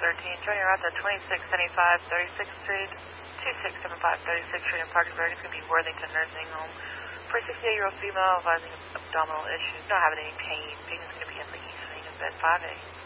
Join your route to 2675 36th Street, 2675 36th Street in Parkersburg. It's going to be Worthington Nursing Home. For a 68-year-old female advising abdominal issues, not having any pain. Patient's going to be in the evening of bed 5A.